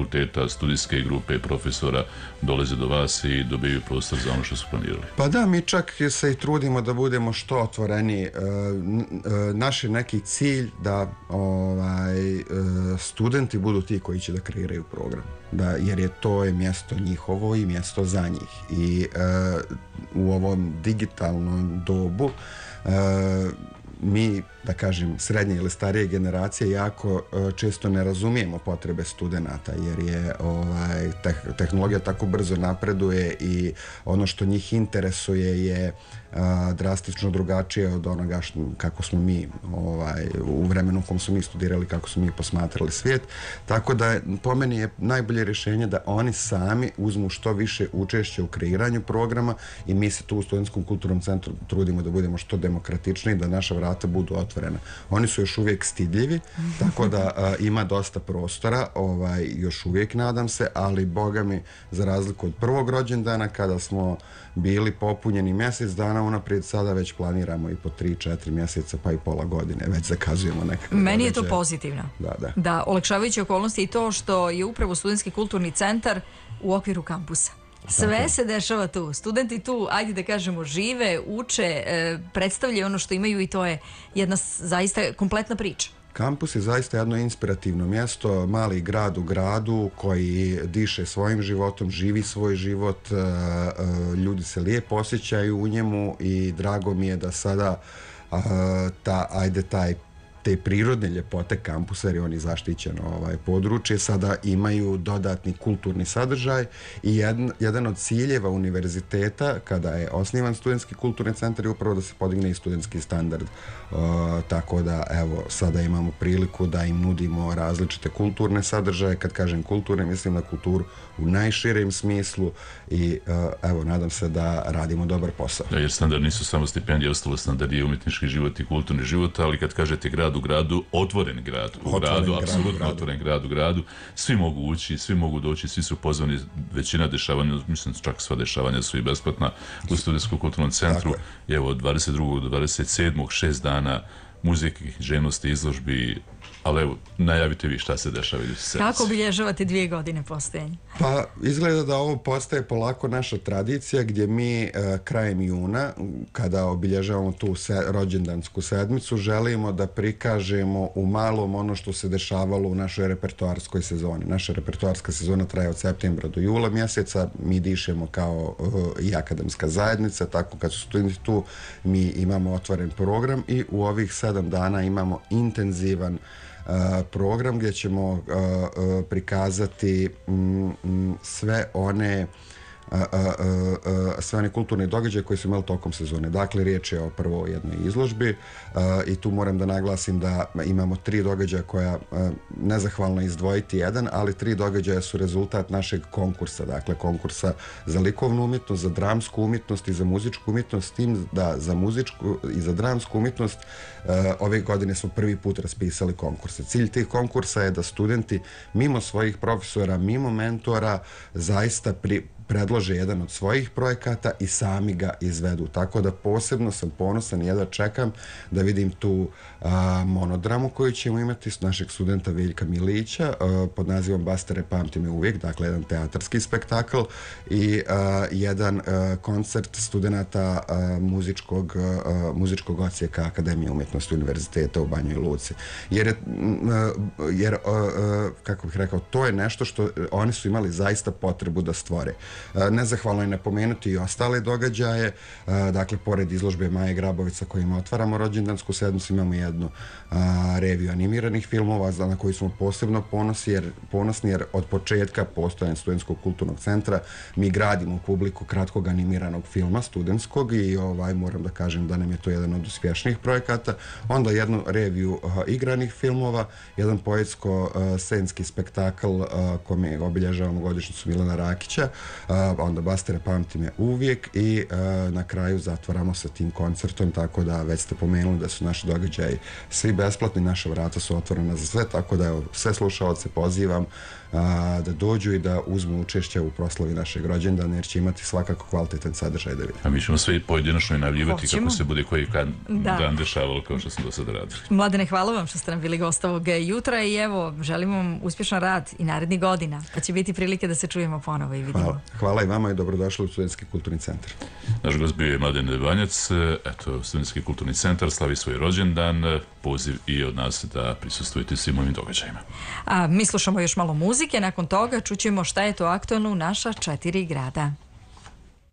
fakulteta, studijske grupe, profesora dolaze do vas i dobiju prostor za ono što su planirali? Pa da, mi čak se i trudimo da budemo što otvoreni. Naš je neki cilj da studenti budu ti koji će da kreiraju program. Jer je to mjesto njihovo i mjesto za njih. I u ovom digitalnom dobu mi, da kažem, srednje ili starije generacije jako često ne razumijemo potrebe studenata, jer je tehnologija tako brzo napreduje i ono što njih interesuje je drastično drugačije od onoga kako smo mi u vremenu u kom smo mi studirali, kako smo mi posmatrali svijet. Tako da po meni je najbolje rješenje da oni sami uzmu što više učešća u kreiranju programa i mi se tu u Studentskom kulturnom centru trudimo da budemo što demokratičniji, da naša vrata budu otvorena. Oni su još uvijek stidljivi, tako da ima dosta prostora, još uvijek nadam se, ali boga mi, za razliku od prvog rođendana kada smo bili popunjeni mjesec dana unaprijed, sada već planiramo i po 3-4 mjeseca pa i pola godine, već zakazujemo nekakve događaje. Meni je to pozitivno. Da, olakšavajući okolnosti i to što je upravo Studentski kulturni centar u okviru kampusa. Sve se dešava tu. Studenti tu, ajde da kažemo, žive, uče, predstavljaju ono što imaju i to je jedna zaista kompletna priča. Kampus je zaista jedno inspirativno mjesto, mali grad u gradu koji diše svojim životom, živi svoj život, ljudi se lijepo osjećaju u njemu i drago mi je da sada te prirodne ljepote kampusa, jer je on i zaštićeno područje, sada imaju dodatni kulturni sadržaj i jedan od ciljeva univerziteta kada je osnivan Studentski kulturni centar je upravo da se podigne i studentski standard. Tako da, evo, sada imamo priliku da im nudimo različite kulturne sadržaje. Kad kažem kulturne, mislim na kulturu u najširem smislu i evo, nadam se da radimo dobar posao. Da, jer standard nisu samo stipendije, ostalo standard je umjetnički život i kulturni život, ali kad kažete grad u gradu, otvoren grad u gradu, apsolutno otvoren grad u gradu, svi mogu ući, svi mogu doći, svi su pozvani, većina dešavanja, mislim čak sva dešavanja su i besplatna u Studentskom kulturnom centru. Evo, od 22. do 27. 6 dana muzike, književnosti, izložbi, ali evo, najavite vi šta se dešava. Kako obilježavate 2 godine postojanja? Pa, izgleda da ovo postaje polako naša tradicija gdje mi krajem juna, kada obilježavamo tu rođendansku sedmicu, želimo da prikažemo u malom ono što se dešavalo u našoj repertoarskoj sezoni. Naša repertoarska sezona traje od septembra do jula mjeseca, mi dišemo kao i akademska zajednica, tako kad su studenti tu, mi imamo otvoren program i u ovih 7 dana imamo intenzivan program gdje ćemo prikazati sve one kulturne događaje koje su imali tokom sezone. Dakle, riječ je o prvo jednoj izložbi i tu moram da naglasim da imamo 3 događaja koja, nezahvalno izdvojiti jedan, ali 3 događaja su rezultat našeg konkursa. Dakle, konkursa za likovnu umjetnost, za dramsku umjetnost i za muzičku umjetnost, s tim da za muzičku i za dramsku umjetnost ove godine smo prvi put raspisali konkurse. Cilj tih konkursa je da studenti mimo svojih profesora, mimo mentora, zaista predlože jedan od svojih projekata i sami ga izvedu. Tako da posebno sam ponosan i jedva čekam da vidim tu monodramu koju ćemo imati s našeg studenta Veljka Milića pod nazivom Bastere pamti me uvijek, dakle jedan teatarski spektakl i jedan koncert studenta muzičkog odsjeka Akademije umjetnosti Univerziteta u Banjoj Luci. Jer kako bih rekao, to je nešto što oni su imali zaista potrebu da stvore. Nezahvalno je napomenuti i ostale događaje, dakle, pored izložbe Maje Grabovica kojima otvaramo rođendansku sedmicu, imamo jednu reviju animiranih filmova na koju smo posebno ponosni jer od početka postojanja Studentskog kulturnog centra mi gradimo publiku kratkog animiranog filma studentskog i moram da kažem da nam je to jedan od uspješnijih projekata. Onda jednu reviju igranih filmova, jedan poetsko-scenski spektakl kome obilježavamo godišnjicu Milana Rakića, onda Bastere pamti me uvijek i na kraju zatvaramo sa tim koncertom, tako da već ste pomenuli da su naši događaji svi besplatni, naša vrata su otvorena za sve, tako da evo, sve slušaoce pozivam da dođu i da uzmu učešće u proslavi našeg rođendana, jer će imati svakako kvalitetan sadržaj da vidimo. A mi ćemo sve pojedinačno i najavljivati kako se bude koji dan dešavalo, kao što smo do sada radili. Mladene, hvala vam što ste nam bili gost ovog jutra i evo, želim vam uspješan rad i narednih godina, pa će biti prilike da se čujemo ponovo i vidimo. Hvala i vama i dobrodošli u Studentski kulturni centar. Naš gost bio je Mladen Banjac, eto, Studentski kulturni centar slavi svoj rođendan, poziv i od nas da prisustvujete svim ovim događajima. A mi slušamo još malo muzike, nakon toga čućemo šta je to aktualno u naša 4 grada.